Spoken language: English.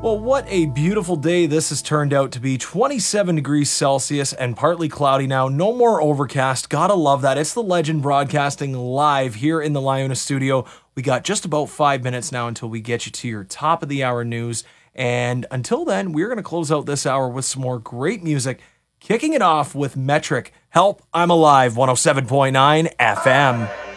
Well, what a beautiful day this has turned out to be. 27 degrees Celsius and partly cloudy now. No more overcast. Gotta love that. It's the Legend broadcasting live here in the Liona studio. We got just about 5 minutes now until we get you to your top of the hour news. And until then, we're going to close out this hour with some more great music. Kicking it off with Metric. Help, I'm Alive, 107.9 FM.